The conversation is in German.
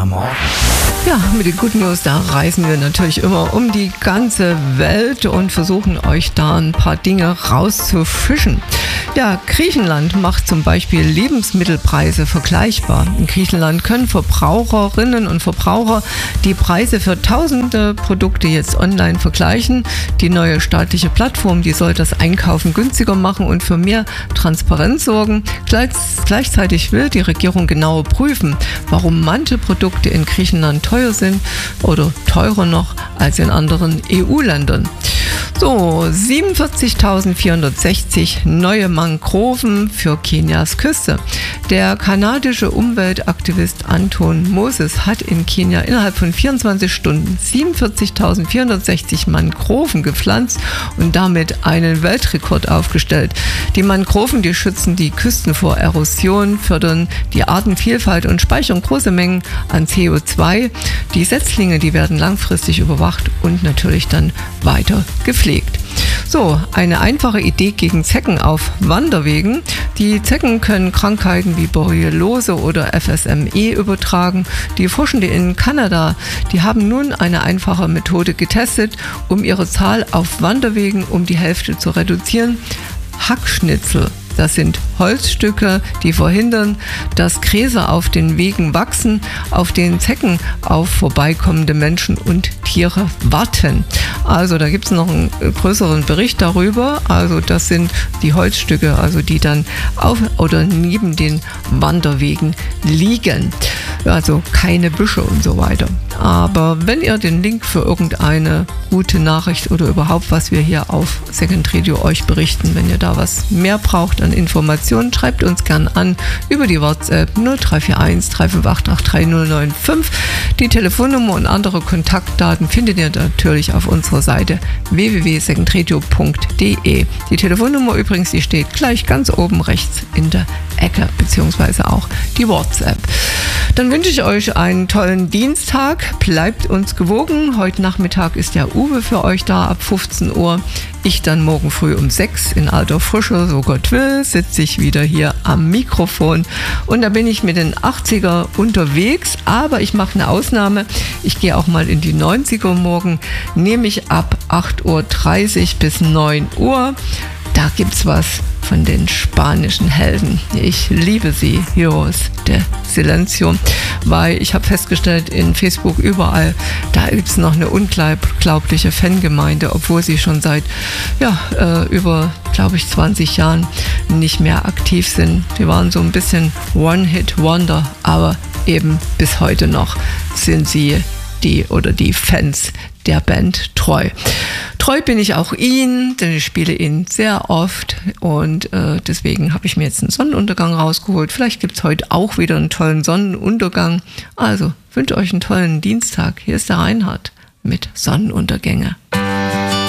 Morgen. Ja, mit den Good News, da reisen wir natürlich immer um die ganze Welt und versuchen euch da ein paar Dinge rauszufischen. Ja, Griechenland macht zum Beispiel Lebensmittelpreise vergleichbar. In Griechenland können Verbraucherinnen und Verbraucher die Preise für tausende Produkte jetzt online vergleichen. Die neue staatliche Plattform, die soll das Einkaufen günstiger machen und für mehr Transparenz sorgen. Gleichzeitig will die Regierung genauer prüfen, warum manche Produkte in Griechenland teuer sind oder teurer noch als in anderen EU-Ländern. So, 47.460 neue Mangroven für Kenias Küste. Der kanadische Umweltaktivist Anton Moses hat in Kenia innerhalb von 24 Stunden 47.460 Mangroven gepflanzt und damit einen Weltrekord aufgestellt. Die Mangroven, die schützen die Küsten vor Erosion, fördern die Artenvielfalt und speichern große Mengen an CO2. Die Setzlinge, die werden langfristig überwacht und natürlich dann weiter gepflegt. So, eine einfache Idee gegen Zecken auf Wanderwegen. Die Zecken können Krankheiten wie Borreliose oder FSME übertragen. Die Forschenden in Kanada, die haben nun eine einfache Methode getestet, um ihre Zahl auf Wanderwegen um die Hälfte zu reduzieren. Hackschnitzel. Das sind Holzstücke, die verhindern, dass Gräser auf den Wegen wachsen, auf den Zecken auf vorbeikommende Menschen und Tiere warten. Also da gibt es noch einen größeren Bericht darüber. Also das sind die Holzstücke, also die dann auf oder neben den Wanderwegen liegen. Also keine Büsche und so weiter. Aber wenn ihr den Link für irgendeine gute Nachricht oder überhaupt, was wir hier auf Second Radio euch berichten, wenn ihr da was mehr braucht an Informationen, schreibt uns gern an über die WhatsApp 0341 358 3095. Die Telefonnummer und andere Kontaktdaten findet ihr natürlich auf unserer Seite www.secondradio.de. Die Telefonnummer übrigens, die steht gleich ganz oben rechts in der Ecke, beziehungsweise auch die WhatsApp. Dann wünsche ich euch einen tollen Dienstag. Bleibt uns gewogen. Heute Nachmittag ist der Uwe für euch da ab 15 Uhr. Ich dann morgen früh um 6 in alter Frische, so Gott will, sitze ich wieder hier am Mikrofon. Und da bin ich mit den 80er unterwegs, aber ich mache eine Ausnahme. Ich gehe auch mal in die 90er morgen, nämlich ab 8.30 Uhr bis 9 Uhr. Da gibt's was von den spanischen Helden. Ich liebe sie, Heroes de Silencio, weil ich habe festgestellt, in Facebook überall, da gibt es noch eine unglaubliche Fangemeinde, obwohl sie schon seit über, glaube ich, 20 Jahren nicht mehr aktiv sind. Die waren so ein bisschen One-Hit-Wonder, aber eben bis heute noch sind sie die Fans der Band treu. Treu bin ich auch ihnen, denn ich spiele ihn sehr oft und deswegen habe ich mir jetzt einen Sonnenuntergang rausgeholt. Vielleicht gibt es heute auch wieder einen tollen Sonnenuntergang. Also wünsche euch einen tollen Dienstag. Hier ist der Reinhard mit Sonnenuntergänge.